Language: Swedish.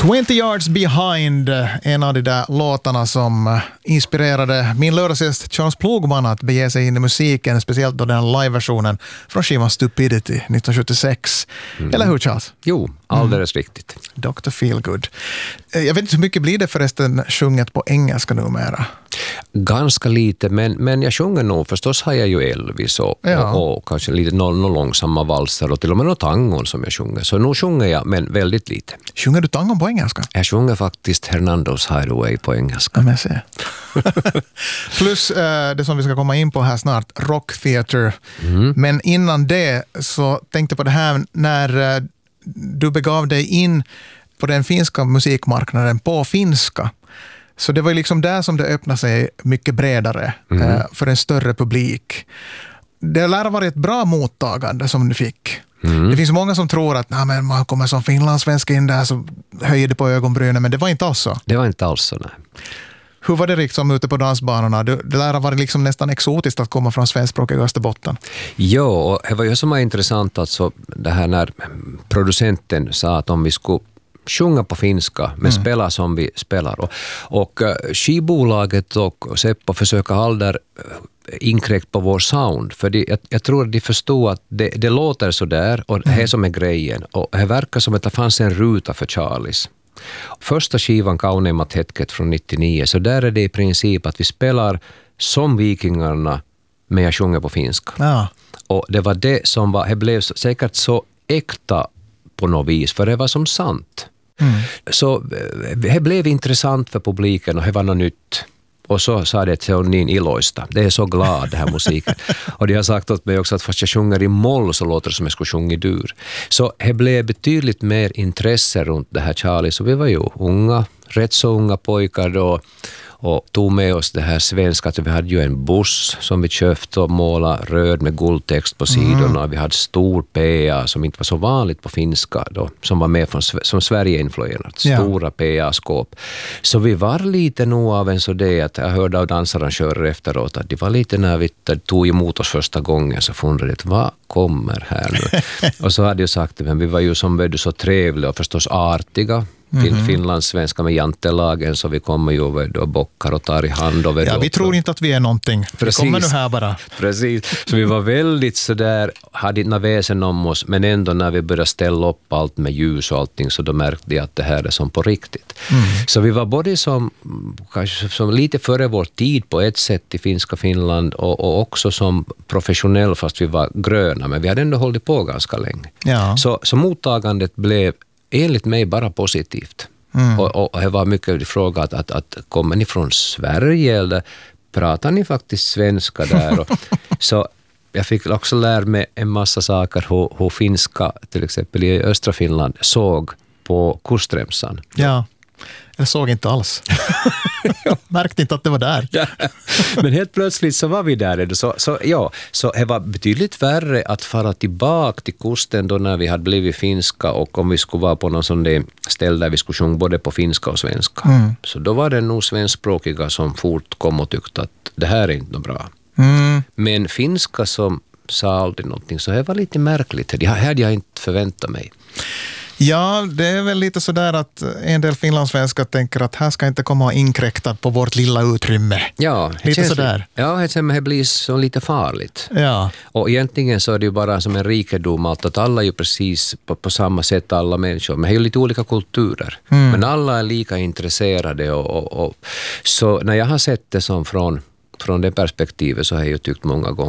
20 Yards Behind, en av de där låtarna som inspirerade min lördagsgäst Charles Plogman att bege sig in i musiken, speciellt då den live-versionen från skivan Stupidity 1976. Eller hur, Charles? Jo, alldeles riktigt. Dr. Feelgood. Jag vet inte hur mycket blir det förresten sjunget på engelska numera? Ganska lite, men jag sjunger nog. Förstås har jag ju Elvis och kanske lite någon långsamma valser och till och med något tangon som jag sjunger. Så nu sjunger jag, men väldigt lite. Sjunger du tangon på engelska? Jag sjunger faktiskt Hernando's Hideaway på engelska. Ja, ser. Plus det som vi ska komma in på här snart, Rock Theater. Men innan det så tänkte jag på det här när du begav dig in på den finska musikmarknaden på finska. Så det var ju liksom där som det öppnade sig mycket bredare för en större publik. Det lär ha varit ett bra mottagande som du fick. Det finns många som tror att men man kommer som finlandssvensk in där så höjer det på ögonbrynen, men det var inte alls så. Det var inte alls så, nej. Hur var det liksom ute på dansbanorna? Det lär ha varit liksom nästan exotiskt att komma från svenskspråkiga Österbotten. Ja, och det var ju som var intressant alltså det här när producenten sa att om vi skulle sjunga på finska, men spela som vi spelar. Och skivbolaget och Seppo försöker aldrig inkräkt på vår sound. För jag tror att de förstod att det låter så där och det är som är grejen. Och det verkar som att det fanns en ruta för Charlies. Första skivan Kauneimmat hetket från 99, så där är det i princip att vi spelar som vikingarna, men jag sjunger på finska. Ja. Och det var det som var, det blev säkert så äkta på något vis, för det var som sant. Så det blev intressant för publiken och det var något nytt. Och så sa det till niin iloista. Det är så glad det här musiken. Och de har sagt åt mig också att fast jag sjunger i moll så låter det som jag skulle sjunga i dur. Så det blev betydligt mer intresse runt det här Charlie. Så vi var ju unga, rätt så unga pojkar då. Och tog med oss det här svenska, att vi hade ju en buss som vi köpte och målade röd med guldtext på sidorna. Vi hade stor PA som inte var så vanligt på finska då, som var med som Sverige-influerat. Stora PA-skåp. Så vi var lite nog av en så det att jag hörde av dansarrangörer efteråt att det var lite när vi tog emot oss första gången så funderade jag, vad kommer här nu? Och så hade jag sagt, men vi var ju som så trevliga och förstås artiga. Finlandssvenska med jantelagen, så vi kommer ju över och bockar och tar i hand. Ja, vi tror inte att vi är någonting. Precis. Vi kommer nu här bara. Precis, så vi var väldigt sådär, hade inte väsen om oss, men ändå när vi började ställa upp allt med ljus och allting, så då märkte jag att det här är som på riktigt. Så vi var både som lite före vår tid på ett sätt i finska Finland och också som professionell, fast vi var gröna, men vi hade ändå hållit på ganska länge. Ja. Så mottagandet blev enligt mig bara positivt. Och det var mycket fråga att kommer ni från Sverige eller pratar ni faktiskt svenska där? Så jag fick också lära mig en massa saker hur finska till exempel i östra Finland såg på kustremsan. Ja, jag såg inte alls. Jag märkte inte att det var där. Ja. Men helt plötsligt så var vi där. Så det var betydligt värre att fara tillbaka till kusten då när vi hade blivit finska, och om vi skulle vara på någon sån där ställe där vi skulle sjunga både på finska och svenska. Så då var det nog svenskspråkiga som fort kom och tyckte att det här är inte bra. Men finska som sa aldrig någonting, så det var lite märkligt. Det hade jag inte förväntat mig. Ja, det är väl lite sådär att en del finlandssvenskar tänker att här ska inte komma och inkräkta på vårt lilla utrymme. Ja, lite sådär. Ja, det blir så lite farligt. Ja. Och egentligen så är det ju bara som en rikedom att alla är ju precis på samma sätt, alla människor. Men det är ju lite olika kulturer. Men alla är lika intresserade och så när jag har sett det som från det perspektivet, så har jag ju tyckt många gånger